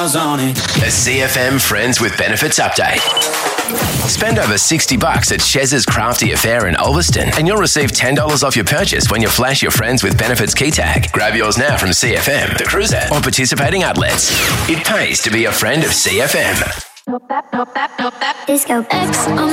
miles on it. A CFM Friends with Benefits update. Spend over $60 at Chez's Crafty Affair in Ulverston and you'll receive $10 off your purchase when you flash your Friends with Benefits key tag. Grab yours now from CFM, The Cruiser, or participating outlets. It pays to be a friend of CFM. Disco X.